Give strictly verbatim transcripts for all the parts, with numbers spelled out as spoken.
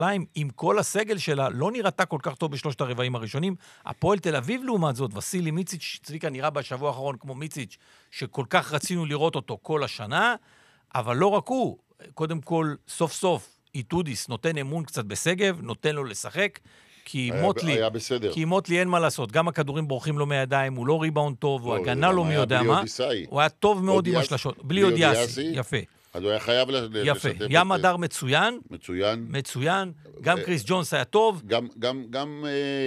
ירושלים, עם כל הסגל שלה, לא נראתה כל כך טוב בשלושת הרבעים הראשונים. הפועל תל אביב לעומת זאת, וסילי מיציץ', צביקה נראה בשבוע האחרון כמו מיציץ', שכל כך רצינו לראות אותו כל השנה, אבל לא רק הוא. קודם כל, סוף סוף, איתודיס נותן אמון קצת בסגב, נותן לו לשחק, כי מוטלי, כי מוטלי אין מה לעשות, גם הכדורים בורחים לו מהידיים, הוא לא ריבאונד טוב, הוא הגנה לו מי יודע מה, הוא היה טוב מאוד עם השלשות, בלי אודיאסי, יפה. אז הוא היה חייב לשתף. יפה, ים הדר מצוין, מצוין, מצוין, גם קריס ג'ונס היה טוב. גם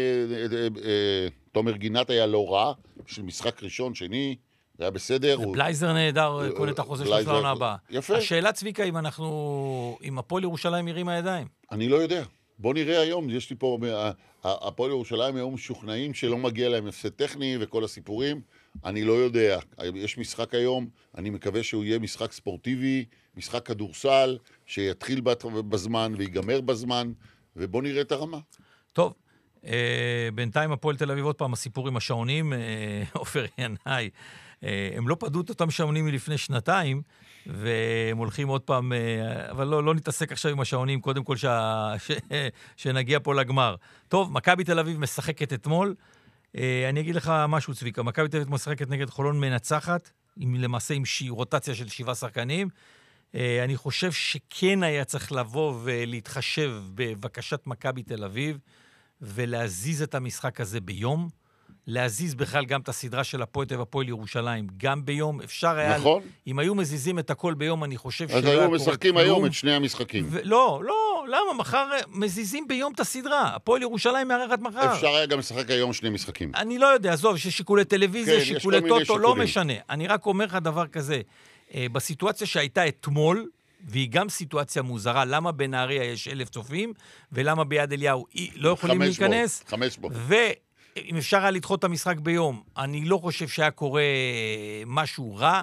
תומר גינת היה לא רע, של משחק ראשון, שני, זה היה בסדר. ובלייזר נהדר, קונה את החוזה של העונה הבאה. יפה. השאלה צביקה, אם אנחנו, אם הפועל ירושלים ירים הידיים. אני לא יודע. בוא נראה היום, יש לי פה, הפועל ירושלים היום משוכנעים שלא מגיע להם הפסד טכני וכל הסיפורים. אני לא יודע. יש משחק היום, אני מקווה שהוא יהיה משחק ספורטיבי, משחק כדורסל, שיתחיל בזמן ויגמר בזמן, ובוא נראה את הרמה. טוב, בינתיים הפועל תל אביב עוד פעם, הסיפור עם השעונים, עופר ינאי, הם לא פדו את אותם שעונים מלפני שנתיים, והם הולכים עוד פעם, אבל לא, לא נתעסק עכשיו עם השעונים, קודם כל ש... ש... שנגיע פה לגמר. טוב, מכבי תל אביב משחקת אתמול, אני אגיד לך משהו צביקה, מכבי תל אביב משחקת נגד חולון מנצחת, עם, למעשה עם שי, רוטציה של שבעה שחקנים, אני חושב שכן היה צריך לבוא ולהתחשב בבקשת מכבי תל אביב, ולהזיז את המשחק הזה ביום, להזיז בכלל גם את הסדרה של הפועל תל אביב והפועל ירושלים, גם ביום, אפשר היה... נכון. אם היו מזיזים את הכל ביום, אני חושב שלא אז היה היו משחקים היום את שני המשחקים. ו... לא, לא, למה? מחר מזיזים ביום את הסדרה. הפועל ירושלים מארחת מחר. אפשר היה גם לשחק היום שני משחקים. אני לא יודע, עזוב, שיש שיקולי טלוויזיה, כן, שיקולי טוטו, לא משנה. אני רק אומר לך דבר כזה, בסיטואציה שהייתה אתמול, והיא גם סיטואציה מוזרה, למה בנהריה יש אלף צופים, ולמה ביד אליהו לא יכולים להיכנס. חמש בו. ואם אפשר היה לדחות את המשחק ביום, אני לא חושב שהיה קורה משהו רע,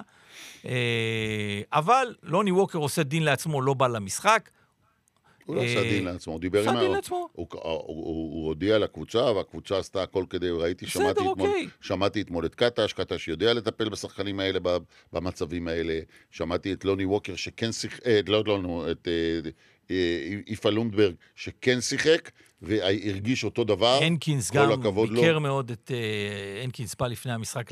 אבל לוני ווקר עושה דין לעצמו, לא בא למשחק. הוא לא עושה דין לעצמו, הוא דיבר עם... הוא הודיע לקבוצה, והקבוצה עשתה הכל כדי, ראיתי, שמעתי אתמול את קטש, קטש יודע לטפל בשחקנים האלה, במצבים האלה, שמעתי את לוני ווקר שכן שיחק, לא לא, את איפה לונדברג שכן שיחק, והרגיש אותו דבר. הנקינס גם ביקר מאוד את... הנקינס בא לפני המשחק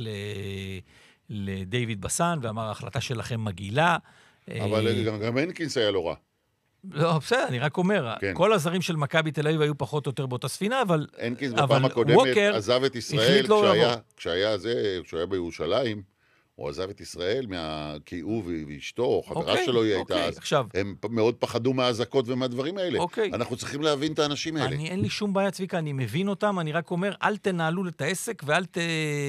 לדיוויד בסן, ואמר, ההחלטה שלכם מגעילה. אבל גם הנקינס היה לא רע. לא, בסדר, אני רק אומר, כן. כל הזרים של מכבי תל אביב היו פחות או יותר באותה ספינה, אבל... הנקינס בפעם הקודמת עזב את ישראל, כשהיה, כשהיה זה, כשהיה בירושלים, הוא עזב את ישראל כי הוא ואשתו, חברה אוקיי, שלו היא אוקיי, הייתה אז. עכשיו, הם מאוד פחדו מהאזעקות ומהדברים האלה. אוקיי. אנחנו צריכים להבין את האנשים האלה. אני, אין לי שום בעיה, צביקה, אני מבין אותם, אני רק אומר, אל תנהלו את העסק, ואל ת...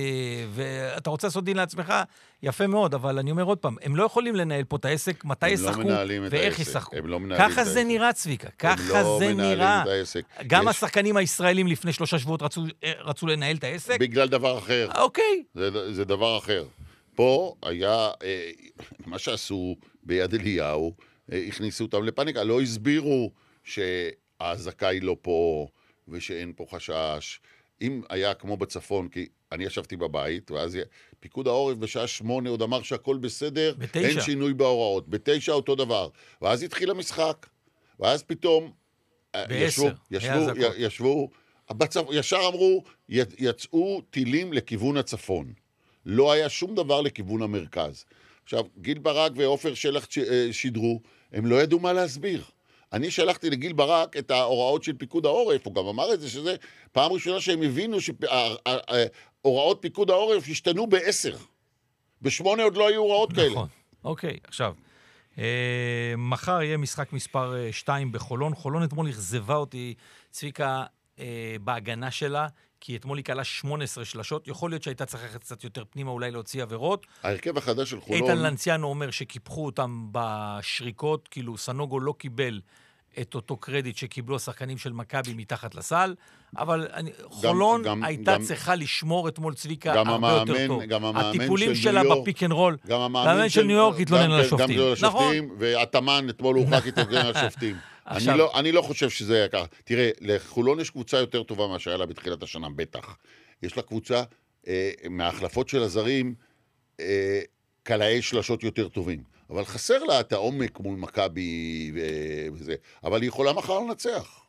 ואתה רוצה לעשות דין לעצמך, יפה מאוד, אבל אני אומר עוד פעם, הם לא יכולים לנהל פה את העסק, מתי ישחקו ואיך ישחקו. הם לא מנהלים את העסק. ככה זה נראה, צביקה, ככה זה נראה. גם השחקנים הישראלים לפני שלושה שבועות רצו לנהל את העסק. בגלל דבר אחר. אוקיי. זה דבר אחר. פה היה, מה שעשו ביד אליהו, הכניסו אותם לפניקה, לא הסבירו שההזקה היא לא פה, ושאין פה חשש. אם היה כמו בצפון, כי אני ישבתי בבית, ואז פיקוד העורף בשעה שמונה עוד אמר שהכל בסדר, בתשע. אין שינוי בהוראות, בתשע אותו דבר. ואז התחיל המשחק, ואז פתאום ישבו, ישבו, ישבו, בצפ... ישר אמרו, יצאו טילים לכיוון הצפון. לא היה שום דבר לכיוון המרכז. עכשיו, גיל ברק ואופר שלח שידרו, הם לא ידעו מה להסביר. אני שלחתי לגיל ברק את ההוראות של פיקוד העורף, הוא גם אמר את זה, שזה פעם ראשונה שהם הבינו שהוראות פיקוד העורף השתנו בעשר. בשמונה עוד לא היו הוראות כאלה. נכון, אוקיי, עכשיו, אה, מחר יהיה משחק מספר שתיים בחולון. חולון אתמול הכזבה אותי, צביקה, אה, בהגנה שלה, כי אתמול היא קלה שמונה עשרה שלשות, יכול להיות שהייתה צריכה קצת יותר פנימה, אולי להוציא עבירות. ההרכב החדש של חולון... איתן לנציאנו אומר שקיפחו אותם בשריקות, כאילו סנוגו לא קיבל את אותו קרדיט שקיבלו השחקנים של מכבי מתחת לסל, אבל אני, חולון גם, הייתה גם, צריכה לשמור אתמול צביקה הרבה המאמן, יותר טוב. גם המאמן הטיפולים של שלה בפיק אנד רול, גם המאמן של ניו יורק התלונן על השופטים. גם זה על השופטים, והתאמן אתמול הוא חק התלונן על השופטים. אני לא, אני לא חושב שזה היה ככה. תראה, לחולון יש קבוצה יותר טובה מה שהיה לה בתחילת השנה, בטח. יש לה קבוצה, אה, מההחלפות של הזרים, אה, קלעי שלשות יותר טובים. אבל חסר לה את העומק מול מכבי וזה. אבל היא יכולה מחר לנצח.